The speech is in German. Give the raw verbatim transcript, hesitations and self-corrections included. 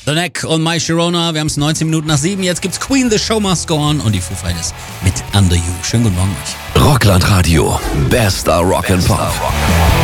The Neck und My Sharona. Wir haben es neunzehn Minuten nach sieben. Jetzt gibt's Queen, The Show Must Go On und die Foo Fighters mit Under You. Schönen guten Morgen euch. Rockland Radio. Bester Rock and Pop.